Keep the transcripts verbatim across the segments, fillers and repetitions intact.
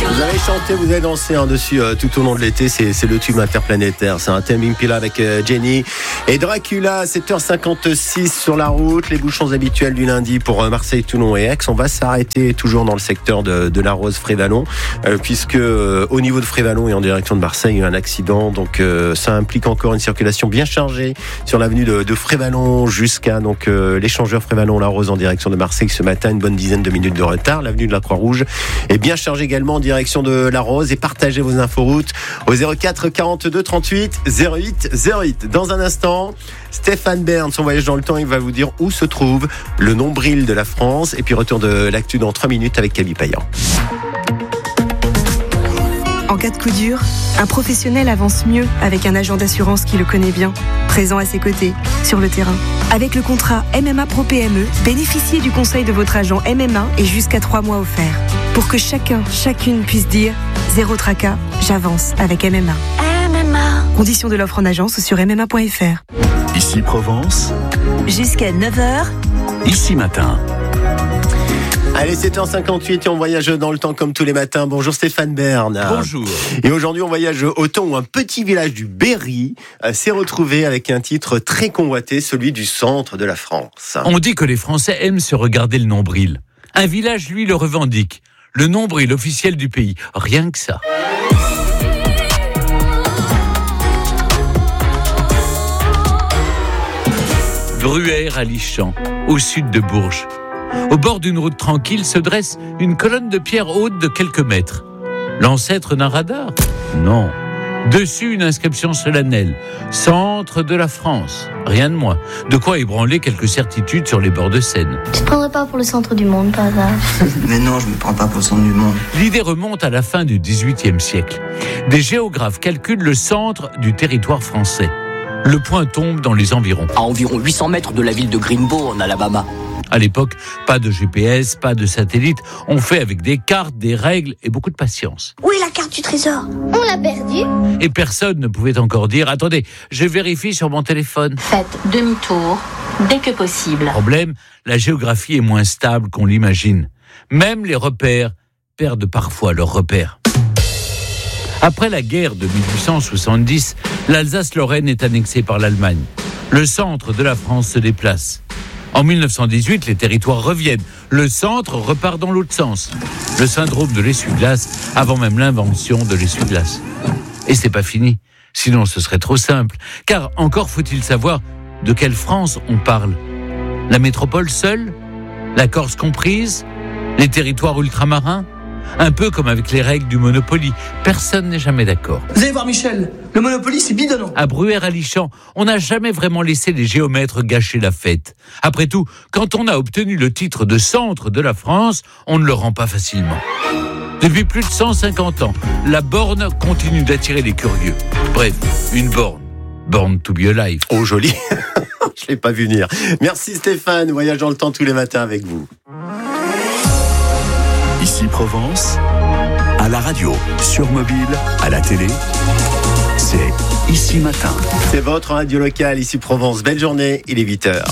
Vous avez chanté, vous avez dansé hein, dessus euh, tout au long de l'été, c'est, c'est le tube interplanétaire, c'est un thème Impila avec euh, Jenny et Dracula, sept heures cinquante-six sur la route, les bouchons habituels du lundi pour euh, Marseille, Toulon et Aix. On va s'arrêter toujours dans le secteur de, de la Rose Frévalon, euh, puisque euh, au niveau de Frévalon et en direction de Marseille, il y a eu un accident, donc euh, ça implique encore une circulation bien chargée sur l'avenue de, de Frévalon jusqu'à donc euh, l'échangeur Frévalon-La Rose en direction de Marseille ce matin, une bonne dizaine de minutes de retard. L'avenue de la Croix-Rouge est bien chargée également en direction de La Rose et partagez vos inforoutes au zéro quatre quarante-deux trente-huit zéro huit zéro huit. Dans un instant, Stéphane Bern, son voyage dans le temps, il va vous dire où se trouve le nombril de la France et puis retour de l'actu dans trois minutes avec Camille Payan. En cas de coup dur, un professionnel avance mieux avec un agent d'assurance qui le connaît bien, présent à ses côtés, sur le terrain. Avec le contrat M M A Pro P M E, bénéficiez du conseil de votre agent M M A et jusqu'à trois mois offerts. Pour que chacun, chacune puisse dire « Zéro tracas, j'avance avec M M A ». M M A. Conditions de l'offre en agence sur m m a point f r. Ici Provence. Jusqu'à neuf heures. Ici Matin. Allez, sept heures cinquante-huit et on voyage dans le temps comme tous les matins. Bonjour Stéphane Bern. Bonjour. Et aujourd'hui, on voyage au temps où un petit village du Berry euh, s'est retrouvé avec un titre très convoité, celui du centre de la France. On dit que les Français aiment se regarder le nombril. Un village, lui, le revendique. Le nombril officiel du pays. Rien que ça. Bruère à Lichamp, au sud de Bourges. Au bord d'une route tranquille se dresse une colonne de pierre haute de quelques mètres. L'ancêtre d'un radar ? Non. Dessus, une inscription solennelle. Centre de la France. Rien de moins. De quoi ébranler quelques certitudes sur les bords de Seine. Tu te prendrais pas pour le centre du monde, par hasard? Mais non, je me prends pas pour le centre du monde. L'idée remonte à la fin du dix-huitième siècle. Des géographes calculent le centre du territoire français. Le point tombe dans les environs. À environ huit cents mètres de la ville de Greenbow, en Alabama. À l'époque, pas de G P S, pas de satellite. On fait avec des cartes, des règles et beaucoup de patience. Où est la carte du trésor? On l'a perdue. Et personne ne pouvait encore dire « Attendez, je vérifie sur mon téléphone ». Faites demi-tour dès que possible. Problème, la géographie est moins stable qu'on l'imagine. Même les repères perdent parfois leurs repères. Après la guerre de dix-huit cent soixante-dix, l'Alsace-Lorraine est annexée par l'Allemagne. Le centre de la France se déplace. En mille neuf cent dix-huit, les territoires reviennent. Le centre repart dans l'autre sens. Le syndrome de l'essuie-glace, avant même l'invention de l'essuie-glace. Et c'est pas fini. Sinon, ce serait trop simple. Car encore faut-il savoir de quelle France on parle. La métropole seule ? La Corse comprise ? Les territoires ultramarins ? Un peu comme avec les règles du Monopoly. Personne n'est jamais d'accord. Vous allez voir Michel, le Monopoly c'est bidonnant. À Bruère à Lichamp, on n'a jamais vraiment laissé les géomètres gâcher la fête. Après tout, quand on a obtenu le titre de centre de la France, on ne le rend pas facilement. Depuis plus de cent cinquante ans, la borne continue d'attirer les curieux. Bref, une borne. Born to be alive. Oh, joli. Je l'ai pas vu venir. Merci Stéphane, voyage dans le temps tous les matins avec vous. Ici Provence, à la radio, sur mobile, à la télé, c'est Ici Matin. C'est votre radio locale, ici Provence. Belle journée, il est huit heures.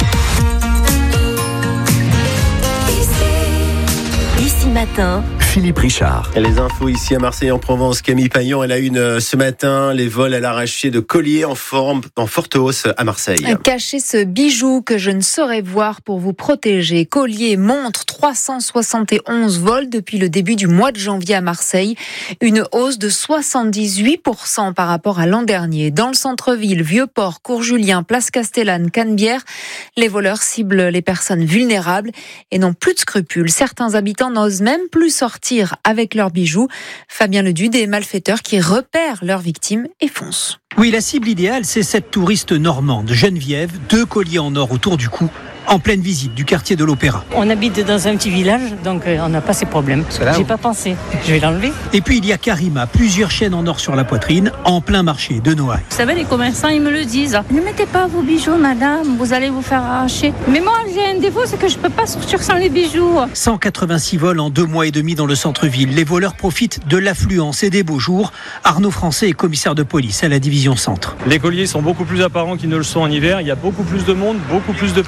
Ici Matin. Philippe Richard. Et les infos ici à Marseille en Provence. Camille Payan, elle a une euh, ce matin, les vols à l'arraché de colliers en forme, en forte hausse à Marseille. Cachez ce bijou que je ne saurais voir pour vous protéger. Collier, montre, trois cent soixante et onze vols depuis le début du mois de janvier à Marseille. Une hausse de soixante-dix-huit pour cent par rapport à l'an dernier. Dans le centre-ville, Vieux-Port, Cours-Julien, Place Castellane, Canebière, les voleurs ciblent les personnes vulnérables et n'ont plus de scrupules. Certains habitants n'osent même plus sortir avec leurs bijoux. Fabien Leduc, des malfaiteurs qui repèrent leurs victimes et foncent. Oui, la cible idéale, c'est cette touriste normande, Geneviève, deux colliers en or autour du cou, en pleine visite du quartier de l'Opéra. On habite dans un petit village, donc on n'a pas ces problèmes. J'ai où... pas pensé. Je vais l'enlever. Et puis il y a Karima, plusieurs chaînes en or sur la poitrine, en plein marché de Noailles. Vous savez, les commerçants, ils me le disent. Ne mettez pas vos bijoux, madame, vous allez vous faire arracher. Mais moi, j'ai un défaut, c'est que je peux pas sortir sans les bijoux. cent quatre-vingt-six vols en deux mois et demi dans le centre-ville. Les voleurs profitent de l'affluence et des beaux jours. Arnaud Français est commissaire de police à la division centre. Les colliers sont beaucoup plus apparents qu'ils ne le sont en hiver. Il y a beaucoup plus de monde, beaucoup plus de passages.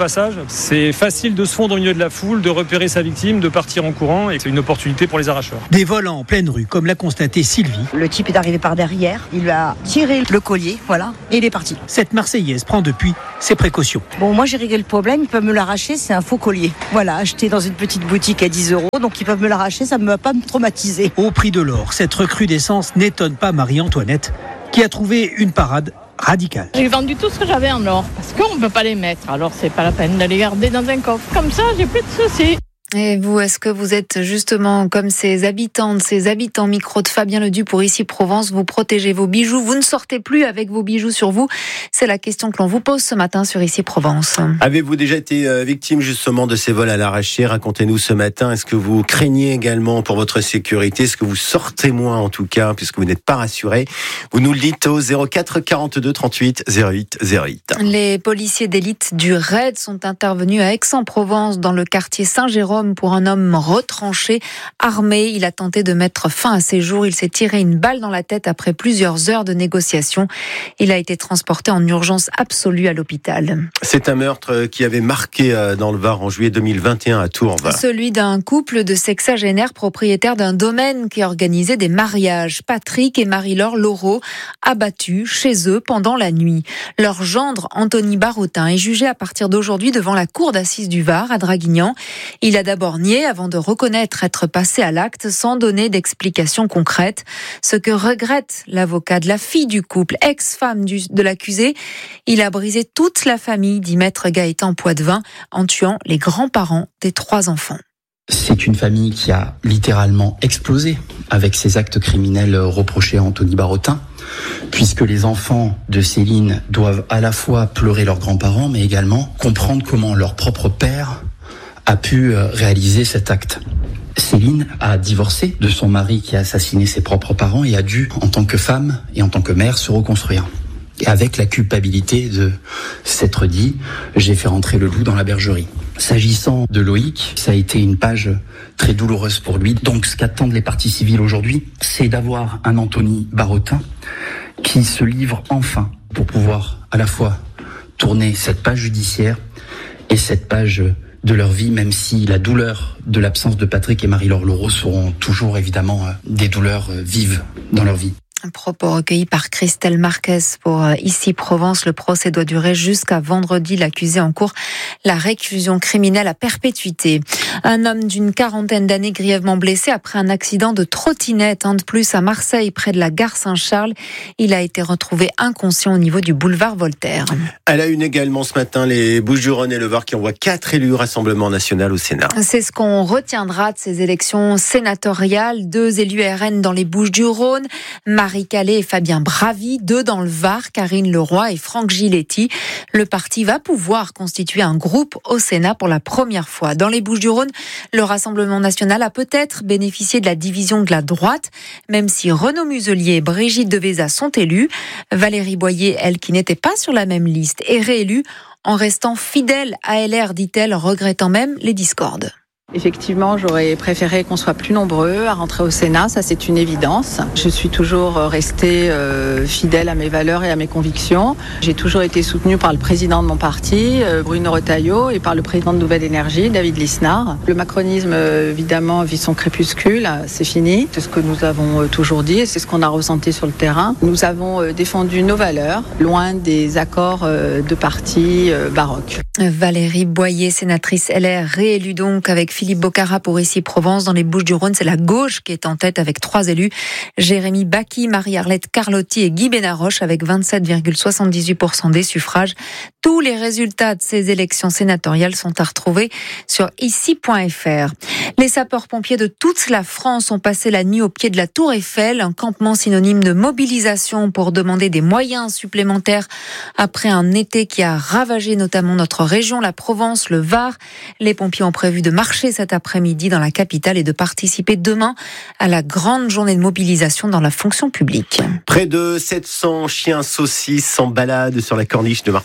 C'est facile de se fondre au milieu de la foule, de repérer sa victime, de partir en courant, et c'est une opportunité pour les arracheurs. Des vols en pleine rue, comme l'a constaté Sylvie. Le type est arrivé par derrière, il lui a tiré le collier, voilà, et il est parti. Cette Marseillaise prend depuis ses précautions. Bon, moi j'ai réglé le problème, ils peuvent me l'arracher, c'est un faux collier. Voilà, acheté dans une petite boutique à dix euros, donc ils peuvent me l'arracher, ça ne va pas me traumatiser. Au prix de l'or, cette recrudescence n'étonne pas Marie-Antoinette, qui a trouvé une parade radicale. J'ai vendu tout ce que j'avais en or, parce qu'on ne peut pas les mettre, alors c'est pas la peine de les garder dans un coffre. Comme ça, j'ai plus de soucis. Et vous, est-ce que vous êtes justement comme ces habitantes, ces habitants micro de Fabien Ledu pour Ici Provence, vous protégez vos bijoux, vous ne sortez plus avec vos bijoux sur vous? C'est la question que l'on vous pose ce matin sur Ici Provence. Avez-vous déjà été victime justement de ces vols à l'arraché? Racontez-nous ce matin. Est-ce que vous craignez également pour votre sécurité? Est-ce que vous sortez moins en tout cas, puisque vous n'êtes pas rassuré? Vous nous le dites au zéro quatre quarante-deux trente-huit zéro huit zéro huit. Les policiers d'élite du raid sont intervenus à Aix-en-Provence dans le quartier Saint-Jérôme pour un homme retranché, armé. Il a tenté de mettre fin à ses jours. Il s'est tiré une balle dans la tête après plusieurs heures de négociations. Il a été transporté en urgence absolue à l'hôpital. C'est un meurtre qui avait marqué dans le Var en juillet deux mille vingt et un à Tours. Celui d'un couple de sexagénaires propriétaires d'un domaine qui organisait des mariages. Patrick et Marie-Laure Laureau, abattus chez eux pendant la nuit. Leur gendre, Anthony Barotin, est jugé à partir d'aujourd'hui devant la cour d'assises du Var à Draguignan. Il a d'abord nié avant de reconnaître être passé à l'acte sans donner d'explication concrète. Ce que regrette l'avocat de la fille du couple, ex-femme du, de l'accusé, il a brisé toute la famille, dit maître Gaëtan Poitvin, en tuant les grands-parents des trois enfants. C'est une famille qui a littéralement explosé avec ces actes criminels reprochés à Anthony Barotin, puisque les enfants de Céline doivent à la fois pleurer leurs grands-parents, mais également comprendre comment leur propre père a pu réaliser cet acte. Céline a divorcé de son mari qui a assassiné ses propres parents et a dû, en tant que femme et en tant que mère, se reconstruire. Et avec la culpabilité de s'être dit « j'ai fait rentrer le loup dans la bergerie ». S'agissant de Loïc, ça a été une page très douloureuse pour lui. Donc ce qu'attendent les parties civiles aujourd'hui, c'est d'avoir un Anthony Barotin qui se livre enfin pour pouvoir à la fois tourner cette page judiciaire et cette page de leur vie, même si la douleur de l'absence de Patrick et Marie-Laure Laureau seront toujours évidemment des douleurs vives dans leur vie. Un propos recueilli par Christelle Marquez pour Ici Provence. Le procès doit durer jusqu'à vendredi. L'accusé en cours la réclusion criminelle à perpétuité. Un homme d'une quarantaine d'années grièvement blessé après un accident de trottinette, un de plus à Marseille, près de la gare Saint-Charles. Il a été retrouvé inconscient au niveau du boulevard Voltaire. À la une également ce matin, les Bouches-du-Rhône et le Var qui envoient quatre élus au Rassemblement national au Sénat. C'est ce qu'on retiendra de ces élections sénatoriales. Deux élus R N dans les Bouches-du-Rhône, Marie Calais et Fabien Bravi, deux dans le Var, Karine Leroy et Franck Giletti. Le parti va pouvoir constituer un groupe au Sénat pour la première fois. Dans les Bouches-du-Rhône, le Rassemblement national a peut-être bénéficié de la division de la droite, même si Renaud Muselier et Brigitte Deveza sont élus. Valérie Boyer, elle qui n'était pas sur la même liste, est réélue en restant fidèle à L R, dit-elle, regrettant même les discordes. Effectivement, j'aurais préféré qu'on soit plus nombreux à rentrer au Sénat, ça c'est une évidence. Je suis toujours restée euh, fidèle à mes valeurs et à mes convictions. J'ai toujours été soutenue par le président de mon parti, euh, Bruno Retailleau, et par le président de Nouvelle Énergie, David Lisnard. Le macronisme, euh, évidemment, vit son crépuscule, c'est fini. C'est ce que nous avons euh, toujours dit et c'est ce qu'on a ressenti sur le terrain. Nous avons euh, défendu nos valeurs, loin des accords euh, de partis euh, baroques. Valérie Boyer, sénatrice L R, réélue donc avec Philippe Bocara pour Ici Provence. Dans les Bouches-du-Rhône, c'est la gauche qui est en tête avec trois élus. Jérémy Bacchi, Marie-Arlette Carlotti et Guy Benaroche avec vingt-sept virgule soixante-dix-huit pour cent des suffrages. Tous les résultats de ces élections sénatoriales sont à retrouver sur ici point f r. Les sapeurs-pompiers de toute la France ont passé la nuit au pied de la Tour Eiffel, un campement synonyme de mobilisation pour demander des moyens supplémentaires après un été qui a ravagé notamment notre région, la Provence, le Var. Les pompiers ont prévu de marcher cet après-midi dans la capitale et de participer demain à la grande journée de mobilisation dans la fonction publique. Près de sept cents chiens saucisses en balade sur la corniche de Marseille.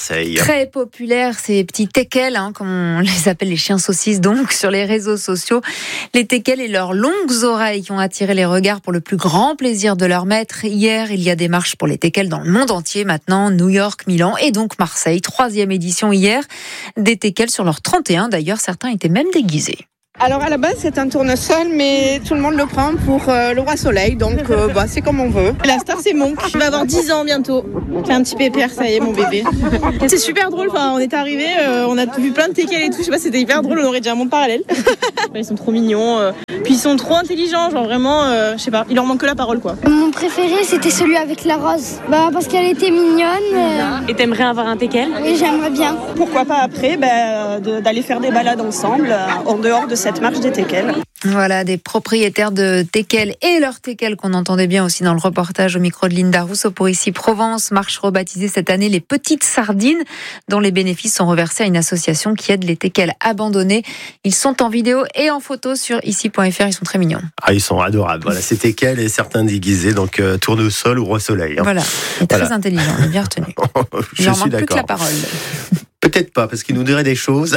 Très populaires, ces petits teckels, hein, comme on les appelle, les chiens saucisses, donc, sur les réseaux sociaux. Les teckels et leurs longues oreilles qui ont attiré les regards pour le plus grand plaisir de leur maître. Hier, il y a des marches pour les teckels dans le monde entier maintenant, New York, Milan et donc Marseille. Troisième édition hier, des teckels sur leur trente et un. D'ailleurs, certains étaient même déguisés. Alors à la base c'est un tournesol, mais tout le monde le prend pour euh, le roi soleil, donc euh, bah, c'est comme on veut. La star c'est Monk, il va avoir dix ans bientôt. C'est un petit pépère, ça y est mon bébé. C'est super drôle, enfin, on est arrivé, euh, on a vu plein de teckels et tout, je sais pas, c'était hyper drôle, on aurait déjà un monde parallèle. Ils sont trop mignons, euh, puis ils sont trop intelligents, genre vraiment, euh, je sais pas, il leur manque que la parole quoi. Mon préféré c'était celui avec la rose, bah parce qu'elle était mignonne. Euh... Et t'aimerais avoir un teckel ? Oui, j'aimerais bien. Pourquoi pas après, bah, de, d'aller faire des balades ensemble, euh, en dehors de cette marche des teckels. Voilà, des propriétaires de teckels et leurs teckels qu'on entendait bien aussi dans le reportage au micro de Linda Rousseau pour Ici Provence. Marche rebaptisée cette année les Petites Sardines, dont les bénéfices sont reversés à une association qui aide les teckels abandonnés. Ils sont en vidéo et en photo sur ici point f r. Ils sont très mignons. Ah, ils sont adorables. Voilà, ces teckels et certains déguisés, donc euh, tournesol ou roi soleil. Hein. Voilà, et très voilà. intelligent, on est bien retenu. Je Il leur suis manque d'accord. plus que la parole. Peut-être pas, parce qu'ils nous diraient des choses.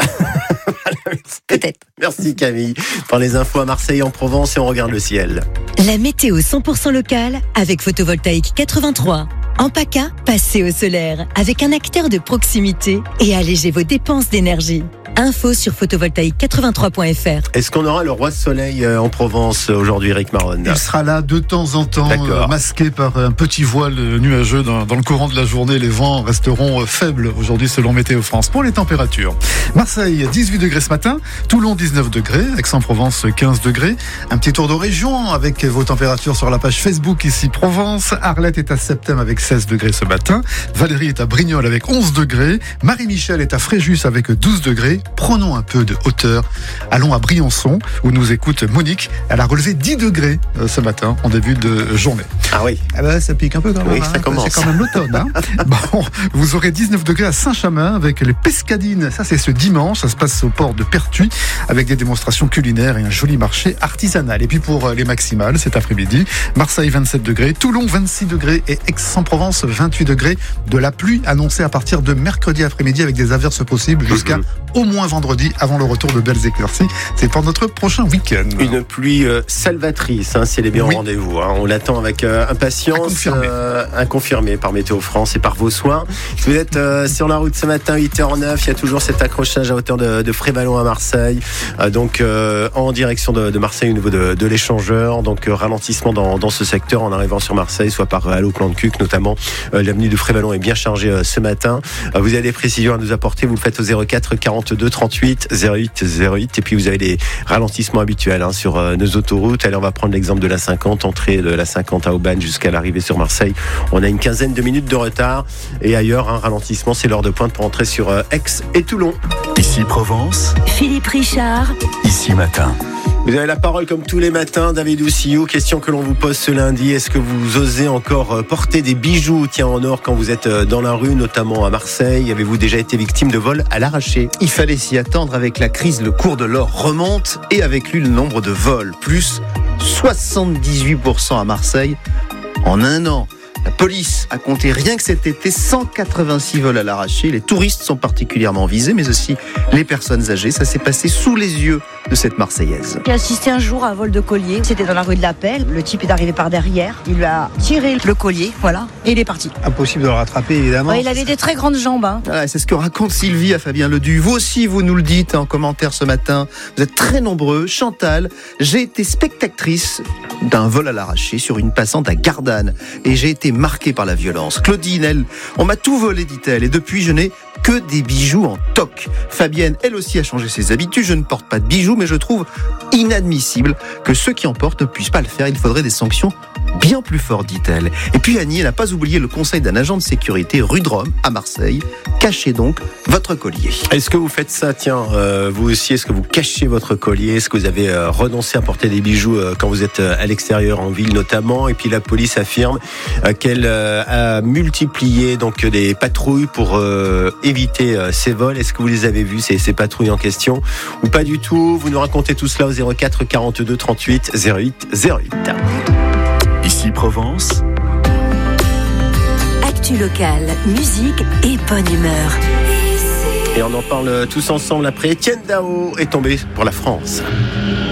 Peut-être. Merci Camille. Pour les infos à Marseille, en Provence, et on regarde le ciel. La météo cent pour cent locale avec Photovoltaïque quatre-vingt-trois. En PACA, passez au solaire avec un acteur de proximité et allégez vos dépenses d'énergie. Info sur photovoltaïque quatre-vingt-trois point f r. Est-ce qu'on aura le roi soleil en Provence aujourd'hui, Eric Maron ? Il sera là de temps en temps, D'accord. euh, masqué par un petit voile nuageux dans, dans le courant de la journée. Les vents resteront euh, faibles aujourd'hui selon Météo France. Pour les températures, Marseille dix-huit degrés ce matin, Toulon dix-neuf degrés, Aix-en-Provence quinze degrés. Un petit tour de région avec vos températures sur la page Facebook Ici Provence. Arlette est à Septem avec seize degrés ce matin. Valérie est à Brignoles avec onze degrés. Marie-Michel est à Fréjus avec douze degrés. Prenons un peu de hauteur. Allons à Briançon où nous écoute Monique. Elle a relevé dix degrés ce matin en début de journée. Ah oui. Ah bah, ça pique un peu quand même. Oui, hein. ça commence. C'est quand même l'automne. Hein. Bon, vous aurez dix-neuf degrés à Saint-Chamin avec les pescadines. Ça, c'est ce dimanche. Ça se passe au port de Pertuis avec des démonstrations culinaires et un joli marché artisanal. Et puis pour les maximales cet après-midi, Marseille vingt-sept degrés, Toulon vingt-six degrés et Aix-en-Provence vingt-huit degrés. De la pluie annoncée à partir de mercredi après-midi avec des averses possibles jusqu'à mmh. au moins vendredi avant le retour de belles éclaircies. C'est pour notre prochain week-end. Une pluie euh, salvatrice, hein, si elle est bien oui. au rendez-vous. Hein. On l'attend avec euh, impatience. Inconfirmé. Euh, inconfirmé par Météo France et par vos soins. Si vous êtes euh, sur la route ce matin, huit heures neuf, il y a toujours cet accrochage à hauteur de, de Frévalon à Marseille. Euh, donc euh, en direction de, de Marseille au niveau de, de l'échangeur. Donc euh, ralentissement dans, dans ce secteur en arrivant sur Marseille, soit par euh, Allo-Plan-de-Cuc notamment. Euh, l'avenue de Frévalon est bien chargée euh, ce matin. Euh, vous avez des précisions à nous apporter, vous le faites au zéro quatre quarante-deux trente-huit zéro huit zéro huit. Et puis vous avez les ralentissements habituels hein, sur euh, nos autoroutes. Allez, on va prendre l'exemple de la cinquante, entrée de la cinquante à Aubagne jusqu'à l'arrivée sur Marseille. On a une quinzaine de minutes de retard. Et ailleurs, un ralentissement, c'est l'heure de pointe pour entrer sur euh, Aix et Toulon. Ici Provence. Philippe Richard. Ici Matin. Vous avez la parole comme tous les matins, David Oussillou. Question que l'on vous pose ce lundi. Est-ce que vous osez encore porter des bijoux, tiens, en or quand vous êtes dans la rue, notamment à Marseille ? Avez-vous déjà été victime de vols à l'arraché ? Il fallait s'y attendre. Avec la crise, le cours de l'or remonte et avec lui le nombre de vols. Plus soixante-dix-huit pour cent à Marseille en un an. La police a compté rien que cet été cent quatre-vingt-six vols à l'arraché. Les touristes sont particulièrement visés, mais aussi les personnes âgées. Ça s'est passé sous les yeux de cette Marseillaise. J'ai assisté un jour à un vol de collier. C'était dans la rue de la Pelle. Le type est arrivé par derrière. Il lui a tiré le collier, voilà, et il est parti. Impossible de le rattraper, évidemment. Ouais, il avait des très grandes jambes. Hein. Ah, c'est ce que raconte Sylvie à Fabien Ledu. Vous aussi, vous nous le dites en commentaire ce matin. Vous êtes très nombreux. Chantal, j'ai été spectatrice d'un vol à l'arraché sur une passante à Gardanne. Et j'ai été marquée par la violence. Claudine, elle, on m'a tout volé, dit-elle. Et depuis, je n'ai que des bijoux en toc. Fabienne, elle aussi, a changé ses habitudes. Je ne porte pas de bijoux, mais je trouve inadmissible que ceux qui en portent ne puissent pas le faire. Il faudrait des sanctions bien plus fortes, dit-elle. Et puis Annie, elle n'a pas oublié le conseil d'un agent de sécurité rue de Rome, à Marseille. Cachez donc votre collier. Est-ce que vous faites ça, tiens, euh, vous aussi, est-ce que vous cachez votre collier ? Est-ce que vous avez euh, renoncé à porter des bijoux euh, quand vous êtes euh, à l'extérieur, en ville notamment ? Et puis la police affirme euh, qu'elle euh, a multiplié donc des patrouilles pour euh, éviter euh, ces vols. Est-ce que vous les avez vus, ces, ces patrouilles en question, ou pas du tout ? Vous nous racontez tout cela au zéro quatre quarante-deux trente-huit zéro huit zéro huit. Ici Provence. Actu locale, musique et bonne humeur. Et on en parle tous ensemble après. Etienne Dao est tombé pour la France.